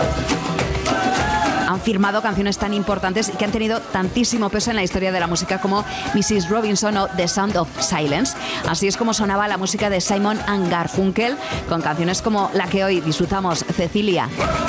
Han firmado canciones tan importantes y que han tenido tantísimo peso en la historia de la música como Mrs. Robinson o The Sound of Silence. Así es como sonaba la música de Simon & Garfunkel, con canciones como la que hoy disfrutamos, Cecilia.